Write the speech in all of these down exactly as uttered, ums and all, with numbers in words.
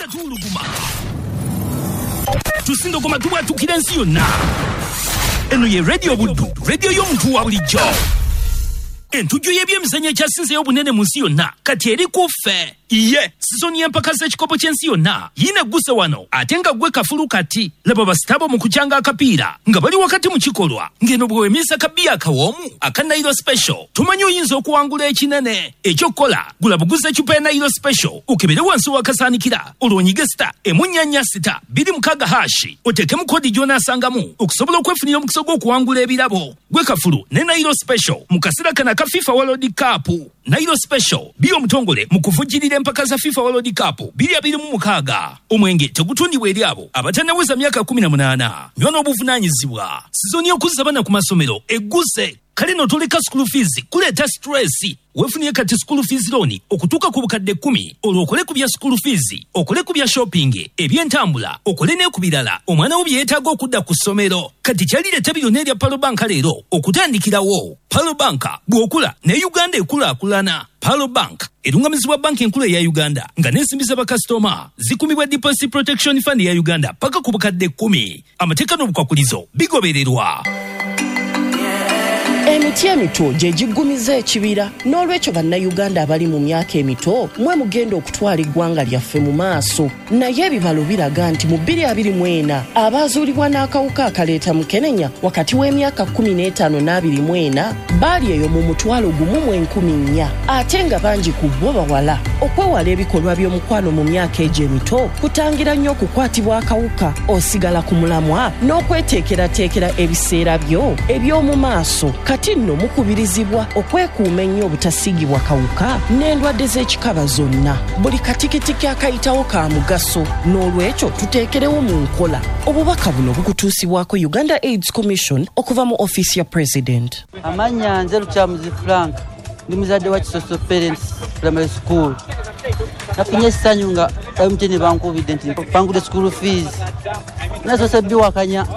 nga tuuluguma tusindogoma tubwatukira ensi yonna. Eno ye Radio Buddu, radio y'omuntu wa bulijjo. Entujjo y'ebyemizannyo ekyasinzeyo obunene mu nsi yonna kati eri ku ffe. Iye sizoni y'empaka z'ekikopo ky'ensi yonna yinegguse wano ate nga gwe kafulu kati laba basitabo mu kukyanga akapiira nga bali wakati mu kikolwa ng'eno bwe wemiisa kabbiya akawoomu aka Nairo Special tumanyi oyinza okuwangula ekinene ekyokukola gula buguze ecupa ya Nairo Special okebere wansi wakasaanikira olwonyige sita emunnyanya sita biri mukaga hashi oteekemu kodi gy'onaasangamu okusobola okwefunira omukisa gw'okuwangula ebirabo gwe kafulu ne Nairo Special mu kaseera kana ka FIFA World Cup. Nairo Special biyo omutongole mu kuvujjirira empaka za FIFA World Cup biri abiri mu mukaaga. Omwenge tegutundibwa eri abo abatannaweza myaka kumi na munaana. Nnywa n'obuvunaanyizibwa. Sizoni y'okuzza abaana ku masomero egguse. Kale n'otoleka school fees kuleeta stress. Weefuniye kati school fees loan okutuuka ku bukadde kkumi olwokole ku bya school fees okole ku bya shopping ebyentambula okole ne ku birala omwana wo bye yeetaaga okudda ku ssomero. Kati kyalireeta byonna erya Palo Bank leero okutandikirawo. Palo Bank bw'okula ne Uganda ekulaakulana. Palo Bank erungamizibwa banki enkulu eya Uganda nga n'ensimbi z'abakasitoma zikumibwa Deposit Protection Fund ya Uganda paka ku bukadde kkumi. Amateeka n'obukwakulizo bigobererwa. Emiti emito gye giggumiza ekibira n'olwekyo bannayuganda abali mu myaka emito mwe mugenda okutwala eggwanga lyaffe mu maaso. Naye ebibalo biraga nti mu bbiri abiri mu ena abaazuulibwa n'akawuka akaleeta mukenenya wakati w'emyaka kkumi n'etaano n'abiri mu ena baali eyo mu mutwalo gumu mu enkumi nnya ate nga bangi ku bo bawala. Okwewala ebikolwa by'omukwano mu myaka egyo emito kutangira nnyo okukwatibwa akawuka osigala ku mulamwa n'okweteekerateekera ebiseera byo eby'omu maaso. Kati nno mukubirizibwa okwekuuma ennyo obutasiigibwa kawuka n'endwadde z'ekikaba zonna. Buli katikitiki akayitawo ka mugaso n'olwekyo tuteekerewo mu nkola. Obubaka buno bukutuusibwako Uganda AIDS Commission okuva mu ofiisi ya President. Amanya nze Lukyamuzi Frank ndi muzadde wa Kisoso Parents Primary School. Nafunye essanyu nga M T N bankubidde nti bangudde school fees. Nasoose biwakanya.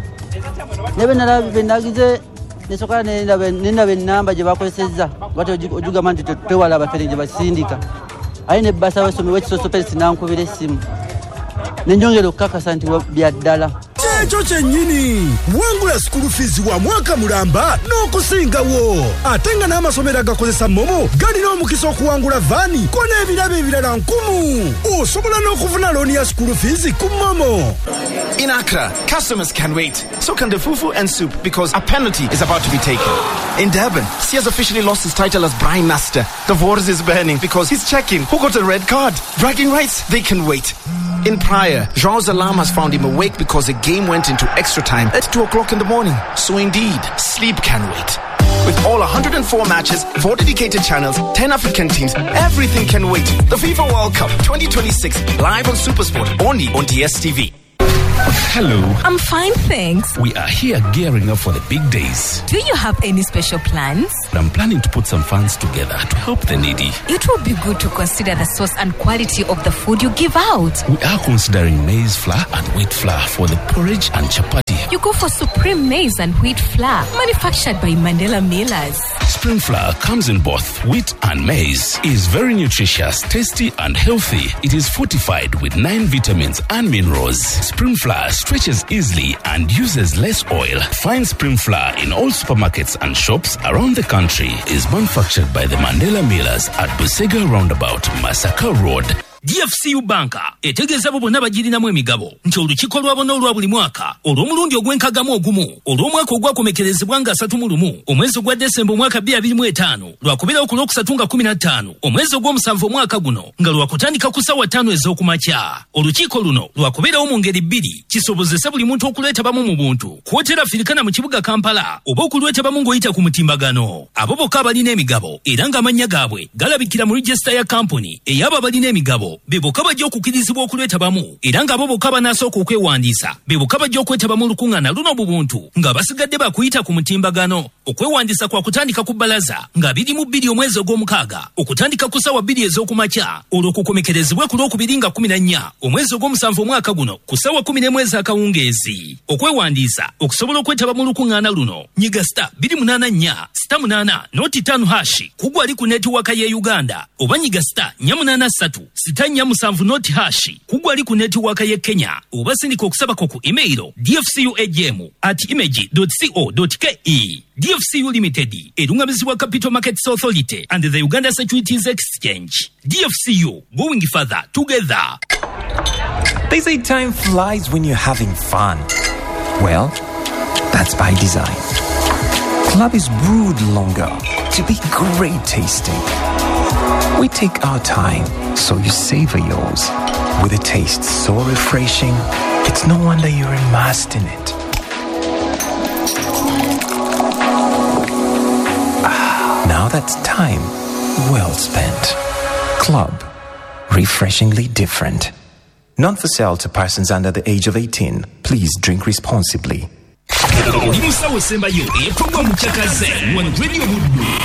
Nebe nalabe nagize nesoka nenda nenda benamba gye bakozesezza bato ojugama nti twewala abafere gye basindika aline basa wesomi wekisoso pesi nankubira essimu nenjongera okukakasa nti byaddala ekyo kyennyini wangula school fees wa mwaka mulamba n'okusingawo ate nga n'amasomero agakozesa momo galina omukisa okuwangula vaani ko n'ebirabo ebirala nkumu osobola n'okufuna looni ya school fees ku momo. In Accra, customers can wait. So can the fufu and soup because a penalty is about to be taken. In Durban, C has officially lost his title as Brine Master. The waters is burning because he's checking who got a red card. Bragging rights, they can wait. In Praia, João's alarm has found him awake because the game went into extra time at two o'clock in the morning. So indeed, sleep can wait. With all one hundred four matches, four dedicated channels, ten African teams, everything can wait. The FIFA World Cup twenty twenty-six, live on SuperSport, only on D S T V. Hello. I'm fine, thanks. We are here gearing up for the big days. Do you have any special plans? I'm planning to put some funds together to help the needy. It will be good to consider the source and quality of the food you give out. We are considering maize flour and wheat flour for the porridge and chapati. You go for Supreme Maize and Wheat Flour, manufactured by Mandela Millers. Supreme Flour comes in both wheat and maize. It is very nutritious, tasty and healthy. It is fortified with nine vitamins and minerals. Supreme Flour stretches easily and uses less oil. Find Supreme Flour in all supermarkets and shops around the country. It is manufactured by the Mandela Millers at Busega Roundabout, Masaka Road. D F C U Banka etegeeza abo bonna bagirinamu emigabo nti olukiiko lwabona olwa buli mwaka olw'omulundi ogw'enkagamu ogumu olw'omwaka ogwakomekerezebwa nga asatu mu lumu omwezi ogwa Desemba omwaka bbiri abiri mu etaano lwakubeerawo ku lwokusatu nga kumi na ttaano omwezi ogw'omusanvu omwaka guno nga lwakutandika ku ssaawa ttaano ez'okumakya. Olukiiko luno lwakubeerawo mu ngeri bbiri kisobozese buli muntu okulwetabamu mu buntu kwotera Afirikana mu kibuga Kampala oba okulwetabamu ng'oyita ku mutimbagano. Abo bokka abalina emigabo era ng'amannya gaabwe galabikira mu register ya kampuni ey'abo abalina emigabo beboka bajja okukirizibwa okulwetabamu era ng'abo bokka banasooka okwewandiisa beboka bajja okwetabamu olukuŋŋaana luno mu buntu nga basigadde bakuyita ku mutimbagano. Okwewandiisa kwa kutandika ku bbalaza nga biri mu bbiri omwezi ogw'omukaaga okutandika ku ssaawa bbiri ez'okumakya olw'okukomekerezebwa ku lwokubiri nga kumi na nnya omwezi ogw'omusanvu omwaka guno ku ssaawa kumi n'emu ez'akawungeezi. Okwewandiisa okusobola okwetaba mu lukuŋŋaana luno nyiga sita bbiri munaana nnya sita munaana nooti ttaano hashi kugwa ali ku netiwaaka y'e Uganda oba nyiga sita nnya munaana ssatu sita sitanya musanvu noti hashi kugwali ku netiwaka ye Kenya oba sindika okusabako ku email dfcugm at image dot co dot ke. D F C U Limited erungabizibwa Capital Markets Authority and the Uganda Securities Exchange. D F C U, going further together. They say time flies when you're having fun. Well, that's by design. Club is brewed longer to be great tasting. We take our time, so you savor yours. With a taste so refreshing, it's no wonder you're immersed in it. Ah, now that's time well spent. Club, refreshingly different. Not for sale to persons under the age of eighteen. Please drink responsibly.